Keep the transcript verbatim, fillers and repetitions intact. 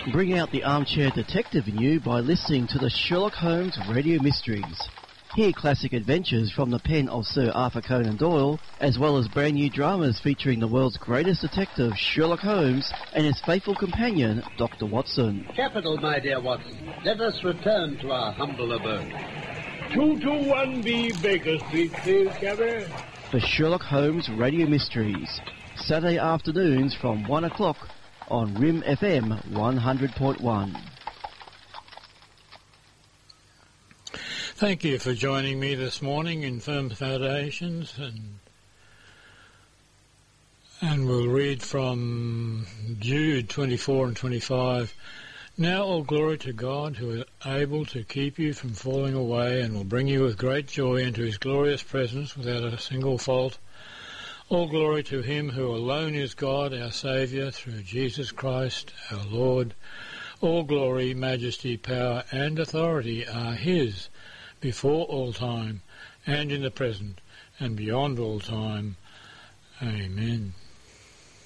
Bring out the armchair detective in you by listening to the Sherlock Holmes Radio Mysteries. Hear classic adventures from the pen of Sir Arthur Conan Doyle, as well as brand new dramas featuring the world's greatest detective, Sherlock Holmes, and his faithful companion, Doctor Watson. Capital, my dear Watson. Let us return to our humble abode. two two one B Baker Street, please, Cabby. The Sherlock Holmes Radio Mysteries. Saturday afternoons from one o'clock on R I M F M one hundred point one. Thank you for joining me this morning in Firm Foundations, and and we'll read from Jude twenty-four and twenty-five. Now all glory to God, who is able to keep you from falling away and will bring you with great joy into his glorious presence without a single fault. All glory to him who alone is God, our Saviour, through Jesus Christ, our Lord. All glory, majesty, power and authority are his, before all time, and in the present, and beyond all time. Amen.